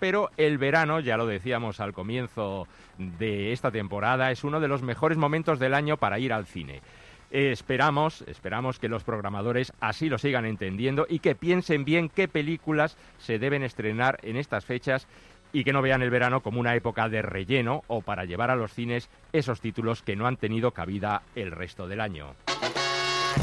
pero el verano, ya lo decíamos al comienzo de esta temporada, es uno de los mejores momentos del año para ir al cine. Esperamos que los programadores así lo sigan entendiendo y que piensen bien qué películas se deben estrenar en estas fechas y que no vean el verano como una época de relleno o para llevar a los cines esos títulos que no han tenido cabida el resto del año.